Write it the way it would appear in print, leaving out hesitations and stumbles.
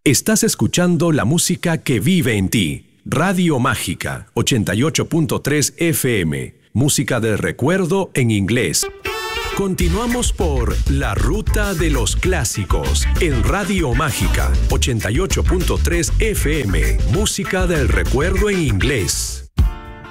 Estás escuchando la música que vive en ti. Radio Mágica 88.3 FM. Música del recuerdo en inglés. Continuamos por La Ruta de los Clásicos en Radio Mágica 88.3 FM. Música del recuerdo en inglés.